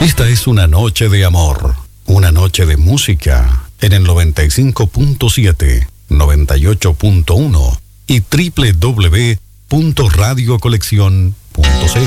Esta es una noche de amor, una noche de música en el 95.7, 98.1 y www.radiocolección.cl.